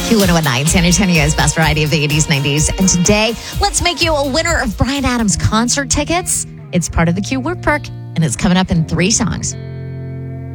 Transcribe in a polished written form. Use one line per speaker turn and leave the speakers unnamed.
Q119, San Antonio's best variety of the 80s, 90s. And today, let's make you a winner of Bryan Adams concert tickets. It's part of the Q Word Perk, and it's coming up in 3 songs.